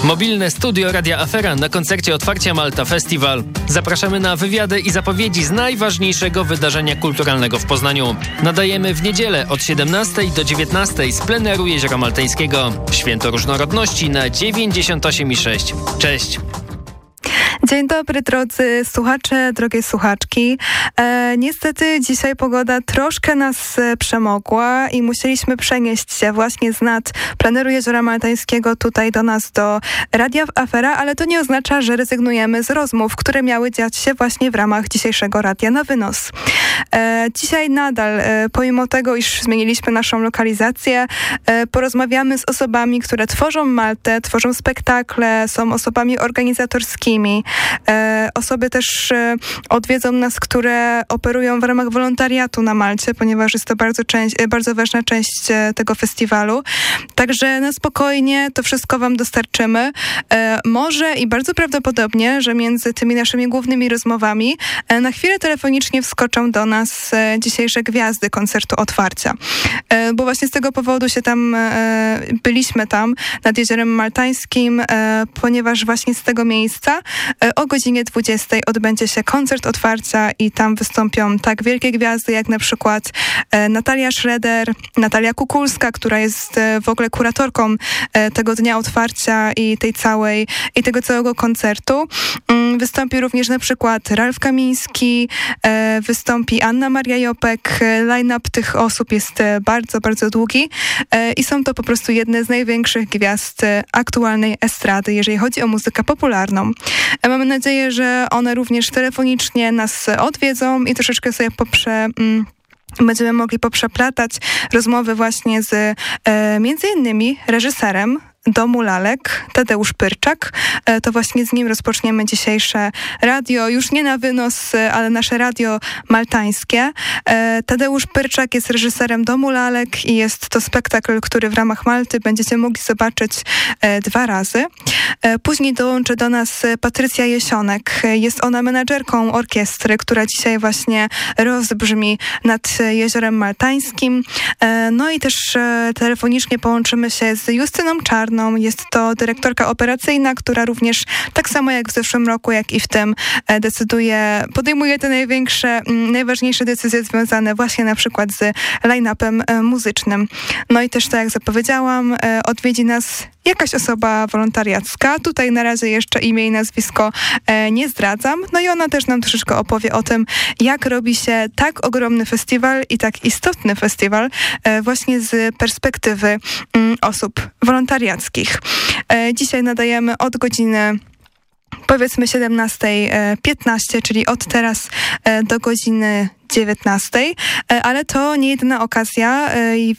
Mobilne studio Radia Afera na koncercie otwarcia Malta Festival. Zapraszamy na wywiady i zapowiedzi z najważniejszego wydarzenia kulturalnego w Poznaniu. Nadajemy w niedzielę od 17 do 19 z pleneru Jeziora Maltańskiego. Święto Różnorodności na 98,6. Cześć! Dzień dobry, drodzy słuchacze, drogie słuchaczki. Niestety dzisiaj pogoda troszkę nas przemogła i musieliśmy przenieść się właśnie z nad pleneru Jeziora Maltańskiego tutaj do nas, do Radia Afera, ale to nie oznacza, że rezygnujemy z rozmów, które miały dziać się właśnie w ramach dzisiejszego Radia na Wynos. Dzisiaj nadal, pomimo tego, iż zmieniliśmy naszą lokalizację, porozmawiamy z osobami, które tworzą Maltę, tworzą spektakle, są osobami organizatorskimi. Osoby też odwiedzą nas, które operują w ramach wolontariatu na Malcie, ponieważ jest to bardzo ważna część tego festiwalu. Także na spokojnie to wszystko wam dostarczymy. Może i bardzo prawdopodobnie, że między tymi naszymi głównymi rozmowami na chwilę telefonicznie wskoczą do nas dzisiejsze gwiazdy koncertu otwarcia. Bo właśnie z tego powodu byliśmy tam nad Jeziorem Maltańskim, ponieważ właśnie z tego miejsca o godzinie 20 odbędzie się koncert otwarcia i tam wystąpią tak wielkie gwiazdy jak na przykład Natalia Schroeder, Natalia Kukulska, która jest w ogóle kuratorką tego dnia otwarcia i tego całego koncertu. Wystąpi również na przykład Ralf Kamiński, wystąpi Anna Maria Jopek. Line-up tych osób jest bardzo, bardzo długi i są to po prostu jedne z największych gwiazd aktualnej estrady, jeżeli chodzi o muzykę popularną. Mamy nadzieję, że one również telefonicznie nas odwiedzą i troszeczkę sobie będziemy mogli poprzeplatać rozmowy właśnie z między innymi reżyserem Domu Lalek, Tadeusz Pyrczak. To właśnie z nim rozpoczniemy dzisiejsze radio, już nie na Wynos, ale nasze radio maltańskie. Tadeusz Pyrczak jest reżyserem Domu Lalek i jest to spektakl, który w ramach Malty będziecie mogli zobaczyć 2 razy. Później dołączy do nas Patrycja Jesionek. Jest ona menadżerką orkiestry, która dzisiaj właśnie rozbrzmi nad Jeziorem Maltańskim. No i też telefonicznie połączymy się z Justyną Czarną. Jest to dyrektorka operacyjna, która również tak samo jak w zeszłym roku, jak i w tym podejmuje te najważniejsze decyzje związane właśnie na przykład z line-upem muzycznym. No i też tak jak zapowiedziałam, odwiedzi nas jakaś osoba wolontariacka. Tutaj na razie jeszcze imię i nazwisko nie zdradzam. No i ona też nam troszeczkę opowie o tym, jak robi się tak ogromny festiwal i tak istotny festiwal właśnie z perspektywy osób wolontariackich. Dzisiaj nadajemy od godziny powiedzmy 17:15, czyli od teraz do godziny 19, ale to nie jedyna okazja,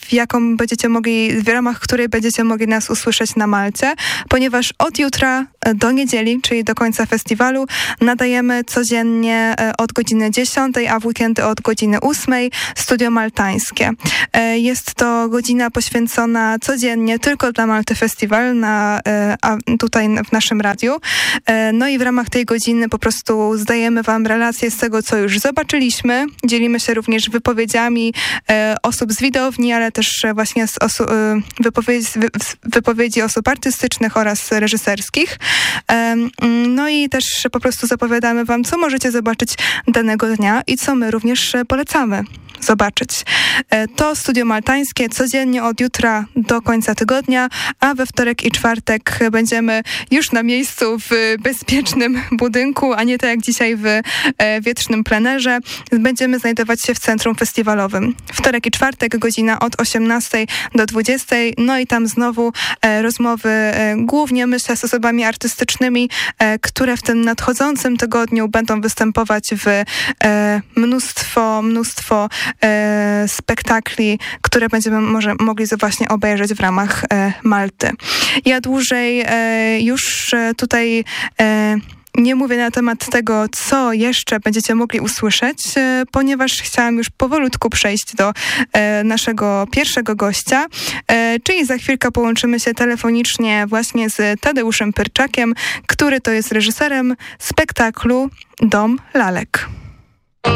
w ramach której będziecie mogli nas usłyszeć na Malcie, ponieważ od jutra do niedzieli, czyli do końca festiwalu, nadajemy codziennie od godziny 10, a w weekendy od godziny 8 Studio Maltańskie. Jest to godzina poświęcona codziennie tylko dla Malty Festival tutaj w naszym radiu. No i w ramach tej godziny po prostu zdajemy wam relacje z tego, co już zobaczyliśmy. Dzielimy się również wypowiedziami osób z widowni, ale też właśnie z wypowiedzi osób artystycznych oraz reżyserskich. No i też po prostu zapowiadamy wam, co możecie zobaczyć danego dnia i co my również polecamy zobaczyć. To Studio Maltańskie codziennie od jutra do końca tygodnia, a we wtorek i czwartek będziemy już na miejscu w bezpiecznym budynku, a nie tak jak dzisiaj w wietrznym plenerze. Będziemy znajdować się w centrum festiwalowym. Wtorek i czwartek, godzina od 18 do 20, no i tam znowu rozmowy, głównie myślę z osobami artystycznymi, które w tym nadchodzącym tygodniu będą występować w mnóstwo spektakli, które będziemy mogli właśnie obejrzeć w ramach Malty. Ja dłużej już tutaj nie mówię na temat tego, co jeszcze będziecie mogli usłyszeć, ponieważ chciałam już powolutku przejść do naszego pierwszego gościa, czyli za chwilkę połączymy się telefonicznie właśnie z Tadeuszem Pyrczakiem, który to jest reżyserem spektaklu Dom Lalek.